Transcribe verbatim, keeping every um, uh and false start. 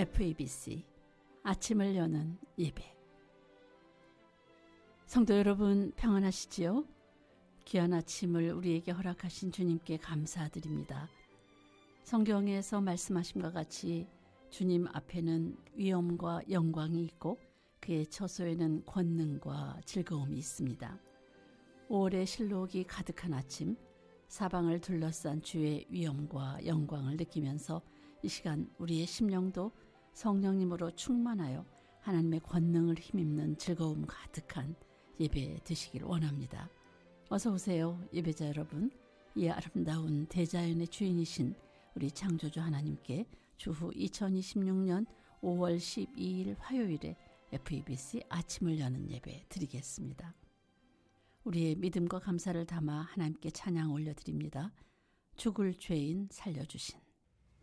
에프이비씨 아침을 여는 예배. 성도 여러분, 평안하시지요? 귀한 아침을 우리에게 허락하신 주님께 감사드립니다. 성경에서 말씀하심과 같이 주님 앞에는 위엄과 영광이 있고 그의 처소에는 권능과 즐거움이 있습니다. 오월의 실록이 가득한 아침, 사방을 둘러싼 주의 위엄과 영광을 느끼면서 이 시간 우리의 심령도 성령님으로 충만하여 하나님의 권능을 힘입는 즐거움 가득한 예배 되시길 원합니다. 어서 오세요, 예배자 여러분. 이 아름다운 대자연의 주인이신 우리 창조주 하나님께 주후 이천이십육 년 오월 십이일 화요일에 에프이비씨 아침을 여는 예배 드리겠습니다. 우리의 믿음과 감사를 담아 하나님께 찬양 올려드립니다. 죽을 죄인 살려주신